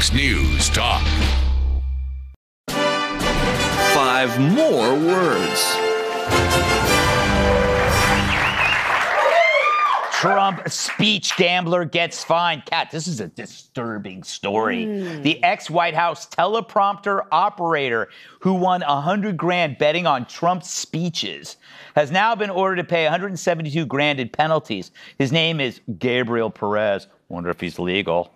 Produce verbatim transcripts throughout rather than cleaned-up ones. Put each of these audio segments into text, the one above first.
Fox News Talk. Five more words. Trump speech gambler gets fined. Kat, this is a disturbing story. Mm. The ex-White House teleprompter operator who won one hundred grand betting on Trump's speeches has now been ordered to pay one hundred seventy-two grand in penalties. His name is Gabriel Perez. Wonder if he's legal.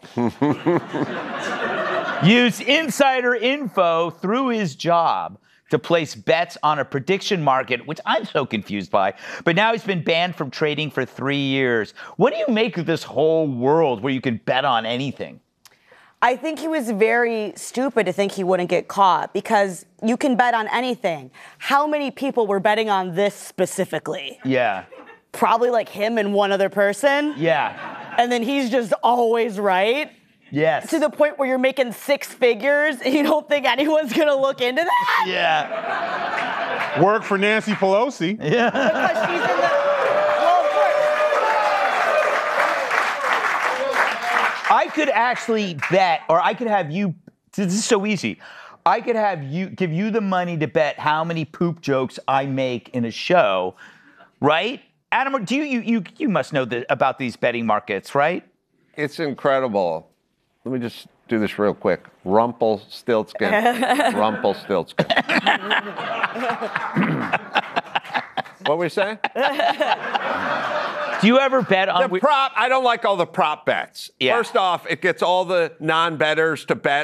Used insider info through his job to place bets on a prediction market, which I'm so confused by. But now he's been banned from trading for three years. What do you make of this whole world where you can bet on anything? I think he was very stupid to think he wouldn't get caught because you can bet on anything. How many people were betting on this specifically? Yeah. Probably like him and one other person. Yeah. And then he's just always right. Yes. To the point where you're making six figures and you don't think anyone's going to look into that? Yeah. Work for Nancy Pelosi. Yeah. Because she's in the... Well, of course. I could actually bet, or I could have you, this is so easy. I could have you, give you the money to bet how many poop jokes I make in a show, right? Adam, do you, you, you, you must know the, about these betting markets, right? It's incredible. Let me just do this real quick. Rumpelstiltskin. Rumpelstiltskin. What were you saying? Do you ever bet on... The prop, I don't like all the prop bets. Yeah. First off, it gets all the non-bettors to bet